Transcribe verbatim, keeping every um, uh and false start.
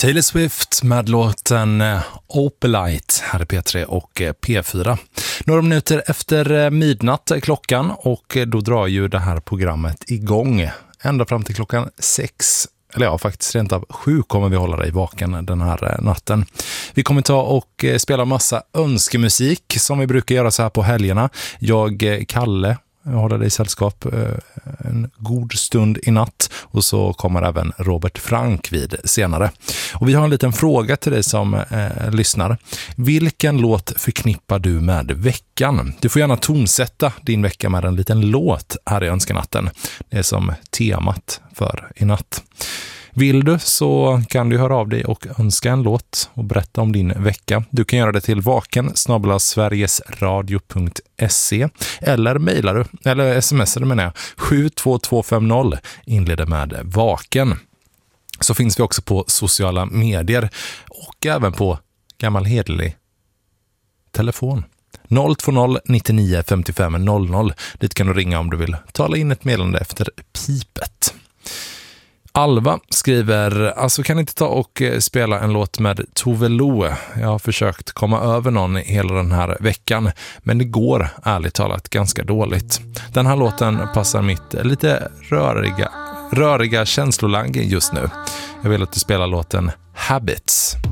Taylor Swift med låten Opalite här i P tre och P fyra. Några minuter efter midnatt klockan, och då drar ju det här programmet igång ända fram till klockan sex. Eller ja, faktiskt rent av sju kommer vi hålla dig vaken den här natten. Vi kommer ta och spela massa önskemusik som vi brukar göra så här på helgerna. Jag, Kalle, jag håller dig i sällskap en god stund i natt, och så kommer även Robert Frank vid senare. Och vi har en liten fråga till dig som eh, lyssnar. Vilken låt förknippar du med veckan? Du får gärna tonsätta din vecka med en liten låt här i Önskanatten. Det är som temat för i natt. Vill du så kan du höra av dig och önska en låt och berätta om din vecka. Du kan göra det till vaken snabel-a sverigesradio punkt se eller mejlar du, eller smsar du menar jag, sju två två fem noll inleder med vaken. Så finns vi också på sociala medier och även på gammal hederlig telefon. noll två noll nittionio femtiofem noll noll. Dit kan du ringa om du vill tala in ett meddelande efter pipet. Alva skriver, alltså kan inte ta och spela en låt med Tove Lo. Jag har försökt komma över någon hela den här veckan, men det går ärligt talat ganska dåligt. Den här låten passar mitt lite röriga, röriga känslolang just nu. Jag vill att du spelar låten Habits.